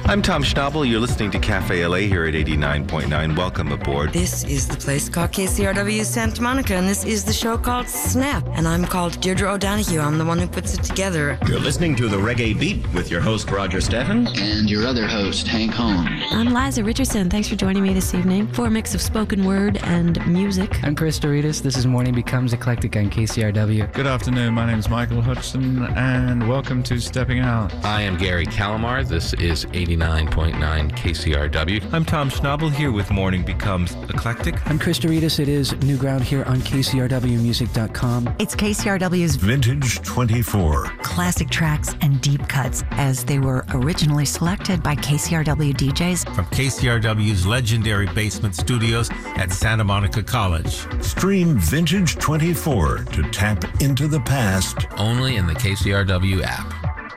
I'm Tom Schnabel. You're listening to Cafe LA here at 89.9. Welcome aboard. This is the place called KCRW Santa Monica, and this is the show called Snap. And I'm called Deirdre O'Donoghue. I'm the one who puts it together. You're listening to The Reggae Beat with your host, Roger Steffen. And your other host, Hank Holmes. I'm Liza Richardson. Thanks for joining me this evening for a mix of spoken word and music. I'm Chris Doritas. This is Morning Becomes Eclectic on KCRW. Good afternoon. My name is Michael Hudson, and welcome to Stepping Out. I am Gary Calamar. This is 89.9 KCRW. I'm Tom Schnabel here with Morning Becomes Eclectic. I'm Chris Doritas. It is New Ground here on KCRWmusic.com. It's KCRW's Vintage 24. Classic tracks and deep cuts as they were originally selected by KCRW DJs. From KCRW's legendary basement studios at Santa Monica College. Stream Vintage 24 to tap into the past. Only in the KCRW app.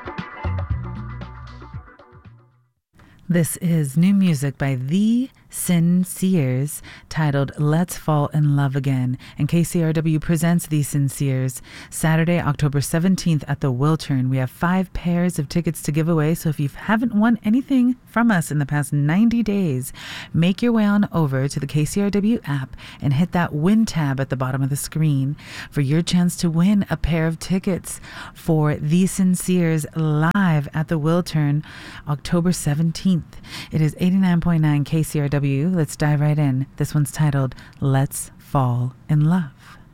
This is new music by The Sinceres titled Let's Fall in Love Again, and KCRW presents The Sinceres Saturday, October 17th at the Wiltern. We have 5 pairs of tickets to give away, so if you haven't won anything from us in the past 90 days, make your way on over to the KCRW app and hit that win tab at the bottom of the screen for your chance to win a pair of tickets for The Sinceres live at the Wiltern, October 17th. It is 89.9 KCRW. Let's dive right in. This one's titled Let's Fall in Love.